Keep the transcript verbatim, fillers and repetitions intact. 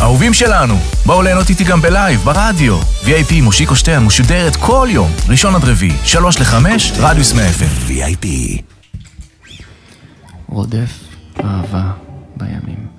האהובים שלנו, בואו ליהנות איתי גם בלייב, ברדיו. וי איי פי מושיקו שטרן משודרת כל יום, ראשון עד רביעי, שלוש לחמש, רדיוס מאה אף אם. וי איי פי. רודף אהבה בימים.